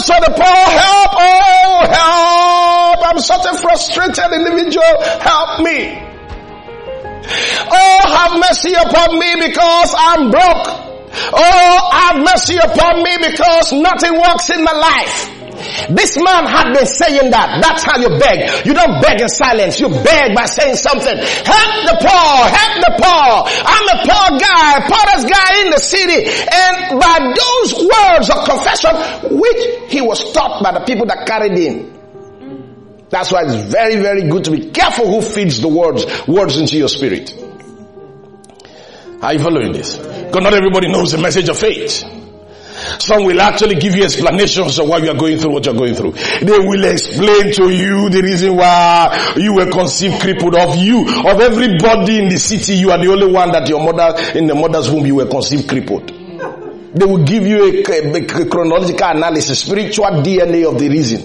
saw the poor, help, oh, help. I'm such a frustrated individual. Help me. Oh, have mercy upon me because I'm broke. Oh, have mercy upon me because nothing works in my life. This man had been saying that. That's how you beg. You don't beg in silence. You beg by saying something. Help the poor. Help the poor. I'm a poor guy, poorest guy in the city. And by those words of confession, which he was taught by the people that carried him. That's why it's very, very good to be careful who feeds the words into your spirit. Are you following this? Because not everybody knows the message of faith. Some will actually give you explanations of why you are going through what you are going through. They will explain to you the reason why you were conceived crippled. Of everybody in the city, you are the only one that in the mother's womb you were conceived crippled. They will give you a chronological analysis, spiritual DNA of the reason.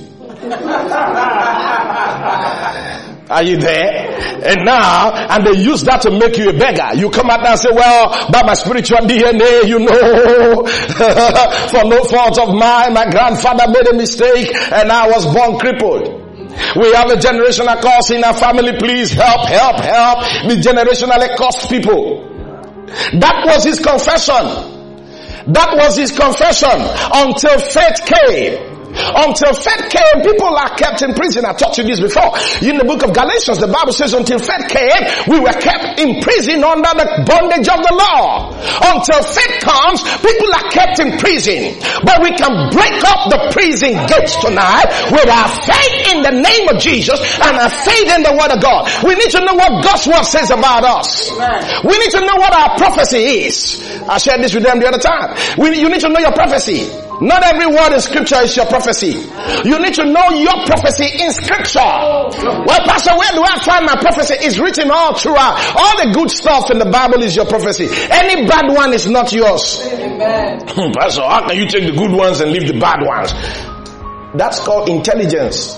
Are you there? And they use that to make you a beggar. You come out and say, well, by my spiritual DNA, you know, for no fault of mine, my grandfather made a mistake and I was born crippled. We have a generational curse in our family. Please help. The generationally cursed people. That was his confession. Until faith came. Until faith came, people are kept in prison. I taught you this before. In the book of Galatians, the Bible says until faith came, we were kept in prison under the bondage of the law. Until faith comes, people are kept in prison. But we can break up the prison gates tonight with our faith in the name of Jesus and our faith in the word of God. We need to know what God's word says about us. We need to know what our prophecy is. I shared this with them the other time. You need to know your prophecy. Not every word in scripture is your prophecy. You need to know your prophecy in scripture. Well, Pastor, where do I find my prophecy? It's written all throughout. All the good stuff in the Bible is your prophecy. Any bad one is not yours. Amen. Pastor, how can you take the good ones and leave the bad ones? That's called intelligence.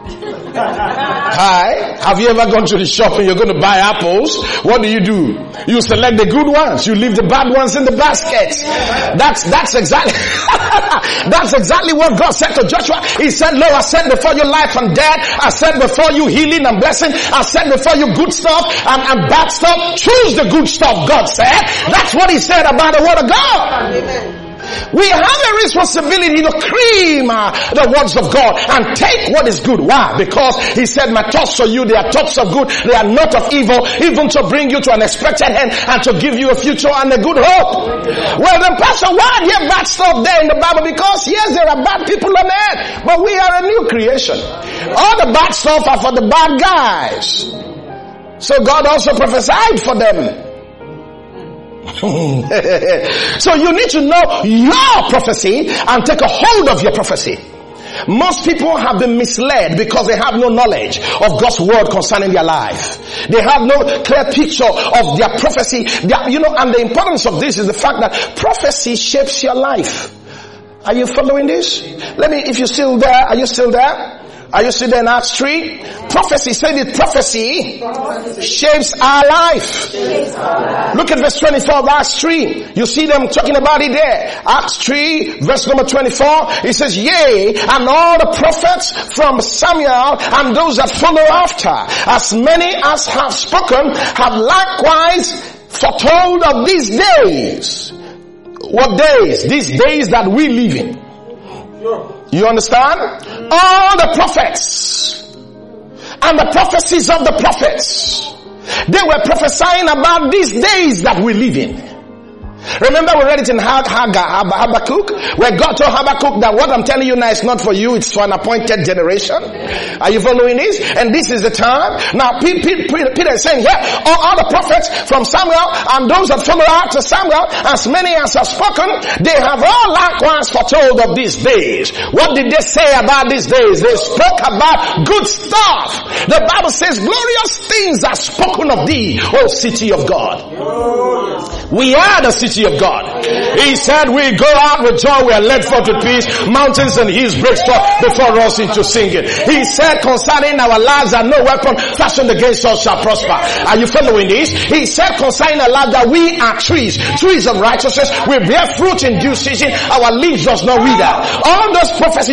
Hi, have you ever gone to the shop and you're going to buy apples? What do? You select the good ones. You leave the bad ones in the basket. That's exactly that's exactly what God said to Joshua. He said, Lo, I set before you life and death. I set before you healing and blessing. I set before you good stuff and bad stuff. Choose the good stuff, God said. That's what he said about the word of God. Amen. We have a responsibility to cream the words of God and take what is good. Why? Because he said, my thoughts for you, they are thoughts of good. They are not of evil, even to bring you to an expected end and to give you a future and a good hope. Well then, Pastor, why do you have bad stuff there in the Bible? Because yes, there are bad people on earth, but we are a new creation. All the bad stuff are for the bad guys. So God also prophesied for them. So you need to know your prophecy and take a hold of your prophecy. Most people have been misled because they have no knowledge of God's word concerning their life. They have no clear picture of their prophecy. And the importance of this is the fact that prophecy shapes your life. Are you following this? If you're still there, are you still there? Are you still there in Acts 3? Prophecy, say that prophecy shapes our life. Look at verse 24 of Acts 3. You see them talking about it there. Acts 3, verse number 24. It says, yea, and all the prophets from Samuel and those that follow after, as many as have spoken, have likewise foretold of these days. What days? These days that we live in. You understand? All the prophets and the prophecies of the prophets, they were prophesying about these days that we live in. Remember we read it in Habakkuk, where God told Habakkuk that what I'm telling you now is not for you, it's for an appointed generation. Are you following this? And this is the time. Now Peter is saying here, all the prophets from Samuel and those that follow after Samuel, as many as have spoken, they have all likewise foretold of these days. What did they say about these days? They spoke about good stuff. The Bible says, glorious things are spoken of thee, O city of God. We are the city of God. He said, we go out with joy, we are led forth with peace, mountains and hills break forth before us into singing. He said concerning our lives that no weapon fashioned against us shall prosper. Are you following this? He said concerning our lives that we are trees of righteousness, we bear fruit in due season, our leaves does not wither. All those prophecies